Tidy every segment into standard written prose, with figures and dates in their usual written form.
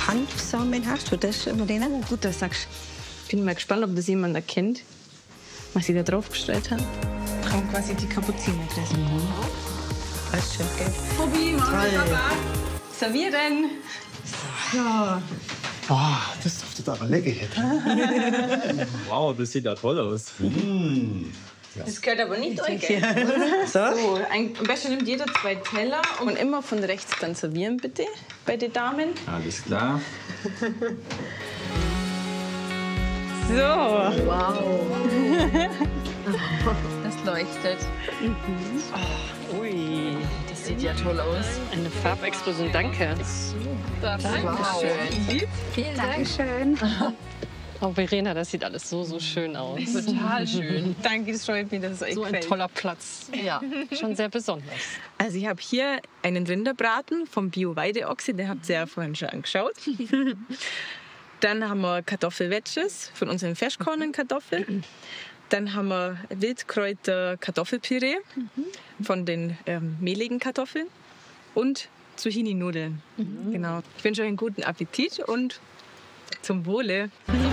Hanfsamen hast du das über denen? Gut, dass du sagst. Ich bin mal gespannt, ob das jemand erkennt, was ich da draufgestellt habe. Wir haben quasi die Kapuzinerkresse. Alles schön, gell? Tobi, Mama, Papa, servieren. Ja. Oh, das duftet aber lecker jetzt. Wow, das sieht ja toll aus. Das gehört aber nicht euch, gell? So, am besten nimmt jeder 2 Teller und immer von rechts dann servieren, bitte, bei den Damen. Alles klar. So. Wow. Das leuchtet. Ui, das sieht ja toll aus. Eine Farbexplosion, danke. Dankeschön. Vielen Dank. Schön. Oh, Verena, das sieht alles so schön aus. Total schön. Danke, das freut mich, dass es euch So gefällt. ein toller Platz. Ja, schon sehr besonders. Also ich habe hier einen Rinderbraten vom Bio-Weideochse, den habt ihr ja vorhin schon angeschaut. Dann haben wir Kartoffelwedges von unseren Festkornenkartoffeln. Dann haben wir Wildkräuter-Kartoffelpüree von den mehligen Kartoffeln und Zucchini-Nudeln. Genau. Ich wünsche euch einen guten Appetit und zum Wohle.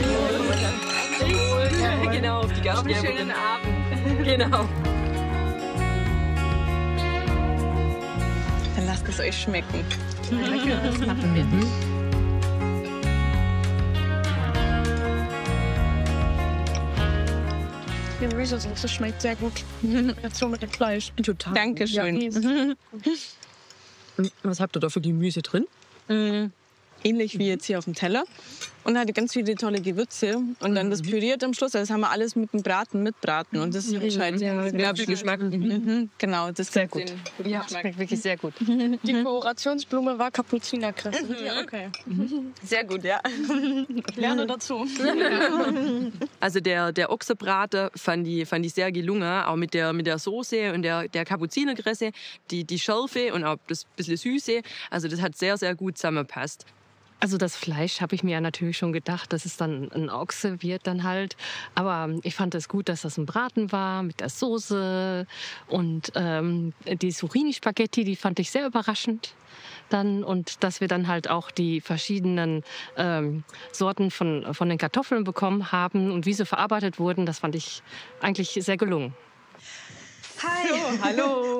Genau, auf die Einen schönen Abend. Genau. Dann lasst es euch schmecken. Das machen wir. Die Gemüsesauce schmeckt sehr gut. Jetzt so mit dem Fleisch. Total. Dankeschön. Was habt ihr da für Gemüse drin? Ähnlich wie jetzt hier auf dem Teller. Und hatte ganz viele tolle Gewürze. Und dann das püriert am Schluss. Also das haben wir alles mit dem Braten mitbraten. Und das entscheidet Ja, Geschmack. Genau, das ist sehr gut. Ja, schmeckt wirklich sehr gut. Die Dekorationsblume war Kapuzinerkresse. Ja, okay. Sehr gut, ja. Ich lerne dazu. Also der Ochsebraten fand ich sehr gelungen, auch mit der Soße und der Kapuzinerkresse, die Schärfe und auch das bisschen Süße. Also das hat sehr, sehr gut zusammengepasst. Also das Fleisch habe ich mir ja natürlich schon gedacht, dass es dann ein Ochse wird dann halt. Aber ich fand es gut, dass das ein Braten war mit der Soße. Und die Zucchini-Spaghetti, die fand ich sehr überraschend. Dann, und dass wir dann halt auch die verschiedenen Sorten von den Kartoffeln bekommen haben und wie sie verarbeitet wurden, das fand ich eigentlich sehr gelungen. Hi. Hallo.